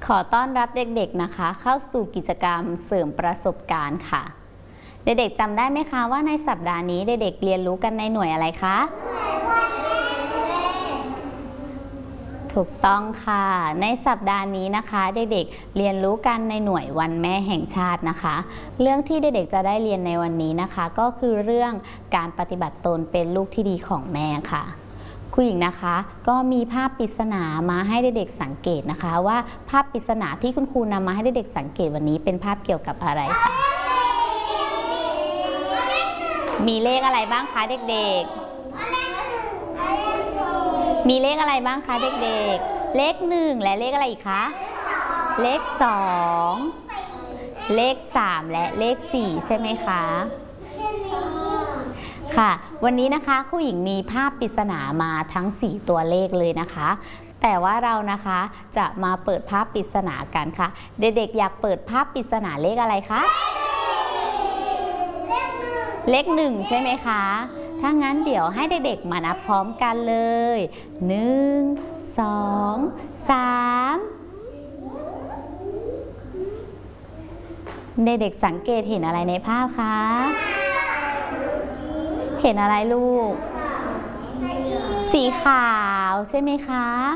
ขอต้อนรับเด็กๆนะคะเข้าสู่กิจกรรมเสริมประสบการณ์ค่ะเด็กๆจำได้ไหมคะว่าในสัปดาห์นี้เด็กๆเรียนรู้กันในหน่วยอะไรคะถูกต้องค่ะในสัปดาห์นี้นะคะเด็กๆเรียนรู้กันในหน่วยวันแม่แห่งชาตินะคะเรื่องที่เด็กๆจะได้เรียนในวันนี้นะคะก็คือเรื่องการปฏิบัติตนเป็นลูกที่ดีของแม่ค่ะครูหญิงนะคะก็มีภาพปริศนามาให้เด็กๆสังเกตนะคะว่าภาพปริศนาที่คุณครูนำมาให้เด็กๆสังเกตวันนี้เป็นภาพเกี่ยวกับอะไรคะมีเลขอะไรบ้างคะเด็กๆมีเลขอะไรบ้างคะเด็กๆเลข1และเลขอะไรอีกคะเลข2เลข3และเลข4ใช่ไหมคะค่ะวันนี้นะคะครูหญิงมีภาพปริศนามาทั้ง4ตัวเลขเลยนะคะแต่ว่าเรานะคะจะมาเปิดภาพปริศนากันค่ะเด็กๆอยากเปิดภาพปริศนาเลขอะไรคะเลข1ใช่ไหมคะถ้างั้นเดี๋ยวให้เด็กๆมานับพร้อมกันเลย1 2 3เด็กๆสังเกตเห็นอะไรในภาพคะเห็นอะไรลูกสีขาวใช่ไหมคะ